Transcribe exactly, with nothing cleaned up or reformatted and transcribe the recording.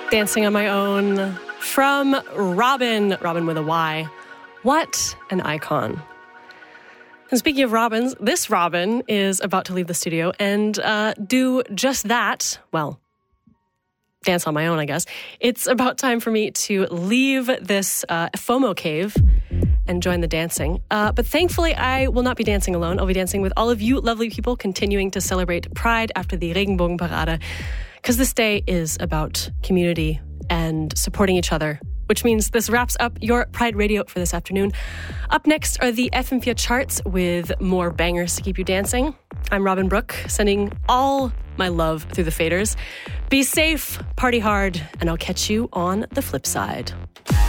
Dancing on My Own from Robyn, Robyn with a Y. What an icon. And speaking of Robins, this Robyn is about to leave the studio and uh, do just that. Well, dance on my own, I guess. It's about time for me to leave this uh, FOMO cave and join the dancing. Uh, but thankfully, I will not be dancing alone. I'll be dancing with all of you lovely people continuing to celebrate Pride after the Regenbogenparade, because this day is about community and supporting each other, which means this wraps up your Pride Radio for this afternoon. Up next are the F M four charts with more bangers to keep you dancing. I'm Robyn Brook, sending all my love through the faders. Be safe, party hard, and I'll catch you on the flip side.